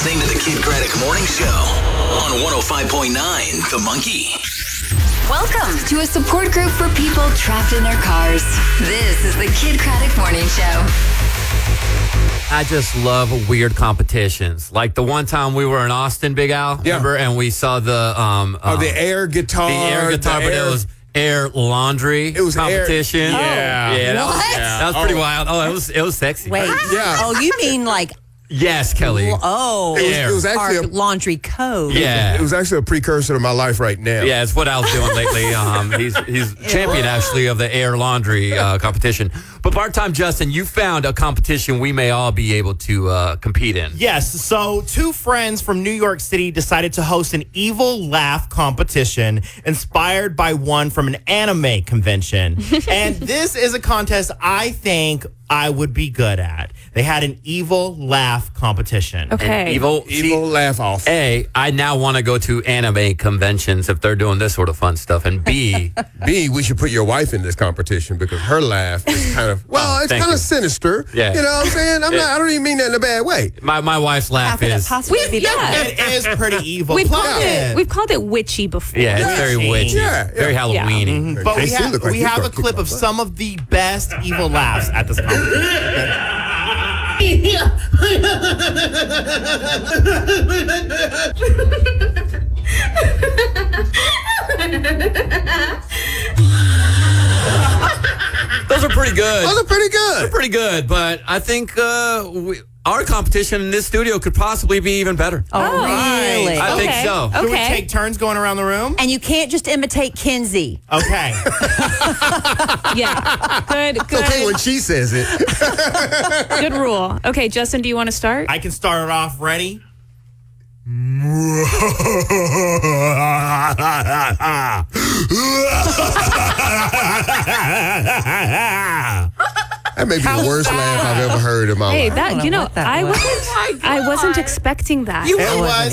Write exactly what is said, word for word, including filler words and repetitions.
listening to the Kid Craddock Morning Show on one oh five point nine The Monkey. Welcome to a support group for people trapped in their cars. This is the Kid Craddock Morning Show. I just love weird competitions. Like the one time we were in Austin, Big Al, Yeah. remember? And we saw the... Um, Oh, um, the air guitar. The air guitar, the but air- it was air laundry It was air- competition. Yeah. Yeah, that was, What? that was pretty Oh. wild. Oh, it was it was sexy. Wait. Yeah. Oh, you mean like, Yes, Kelly. oh, It was, Air. it was actually our a, laundry code. Yeah. it was actually a precursor to my life right now. Yeah, it's what Al's doing lately. Um, he's he's champion, actually, of the air laundry uh, competition. But part-time Justin, you found a competition we may all be able to uh, compete in. Yes, so two friends from New York City decided to host an evil laugh competition inspired by one from an anime convention. And this is a contest I think I would be good at. They had an evil laugh competition. And evil, Evil see, laugh off. A, I now want to go to anime conventions if they're doing this sort of fun stuff. And B, B, we should put your wife in this competition because her laugh is kind of, well, Oh, it's thank kind you. of sinister. Yeah. You know what I'm saying? I'm not, I don't even mean that in a bad way. my, my wife's How laugh could it is... possibly be that? It is pretty evil. We've Plus- called it we've called it witchy before. Yeah, it's very Yeah. witchy. Yeah, yeah. Very Halloween-y. But we They still have, look like we you have a got kicked clip my of butt. some of the best evil laughs at this competition. Those are pretty good. Those are pretty good. pretty good, but I think uh, we, our competition in this studio could possibly be even better. Oh, really? I think Okay. so. Should we Okay. take turns going around the room? And you can't just imitate Kinsey. Okay. Yeah. Good, It's okay good, when she says it. good rule. Okay, Justin, do you want to start? I can start it off. Ready? That may be the worst laugh I've ever heard in my Hey, life. that know you know, what that I was. wasn't I wasn't expecting that. It wasn't was